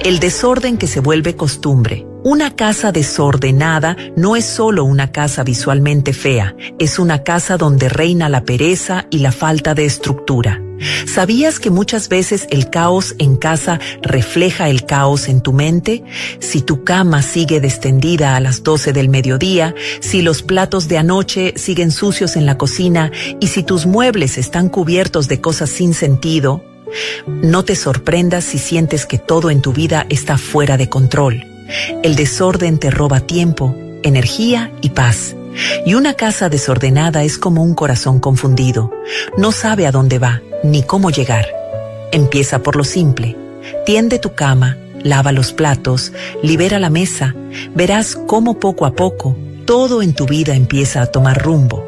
El desorden que se vuelve costumbre. Una casa desordenada no es solo una casa visualmente fea, es una casa donde reina la pereza y la falta de estructura. ¿Sabías que muchas veces el caos en casa refleja el caos en tu mente? Si tu cama sigue destendida a las 12 del mediodía, si los platos de anoche siguen sucios en la cocina y si tus muebles están cubiertos de cosas sin sentido, no te sorprendas si sientes que todo en tu vida está fuera de control. El desorden te roba tiempo, energía y paz. Y una casa desordenada es como un corazón confundido. No sabe a dónde va, ni cómo llegar. Empieza por lo simple. Tiende tu cama, lava los platos, libera la mesa. Verás cómo poco a poco todo en tu vida empieza a tomar rumbo.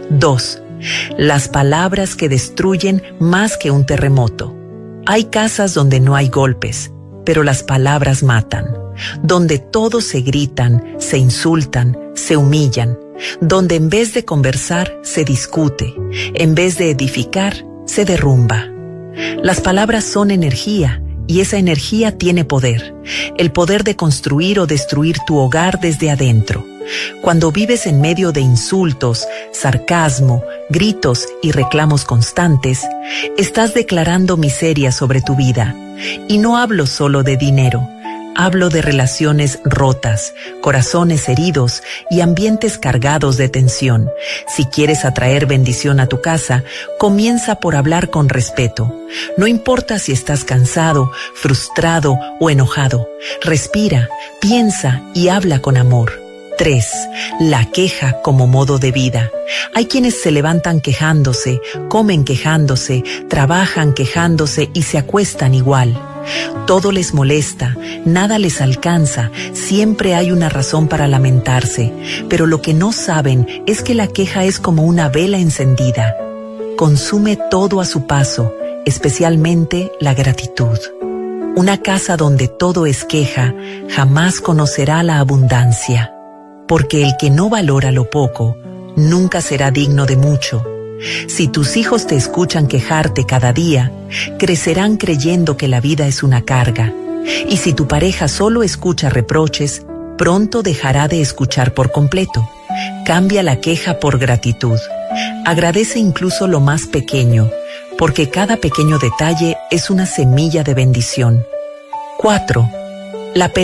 2. Las palabras que destruyen más que un terremoto. Hay casas donde no hay golpes, pero las palabras matan. Donde todos se gritan, se insultan, se humillan. Donde en vez de conversar, se discute. En vez de edificar, se derrumba. Las palabras son energía, y esa energía tiene poder. El poder de construir o destruir tu hogar desde adentro. Cuando vives en medio de insultos, sarcasmo, gritos y reclamos constantes, estás declarando miseria sobre tu vida. Y no hablo solo de dinero. Hablo de relaciones rotas, corazones heridos y ambientes cargados de tensión. Si quieres atraer bendición a tu casa, comienza por hablar con respeto. No importa si estás cansado, frustrado o enojado. Respira, piensa y habla con amor. 3. La queja como modo de vida. Hay quienes se levantan quejándose, comen quejándose, trabajan quejándose y se acuestan igual. Todo les molesta, nada les alcanza, siempre hay una razón para lamentarse, pero lo que no saben es que la queja es como una vela encendida. Consume todo a su paso, especialmente la gratitud. Una casa donde todo es queja jamás conocerá la abundancia, porque el que no valora lo poco nunca será digno de mucho. Si tus hijos te escuchan quejarte cada día, crecerán creyendo que la vida es una carga. Y si tu pareja solo escucha reproches, pronto dejará de escuchar por completo. Cambia la queja por gratitud. Agradece incluso lo más pequeño, porque cada pequeño detalle es una semilla de bendición. 4. La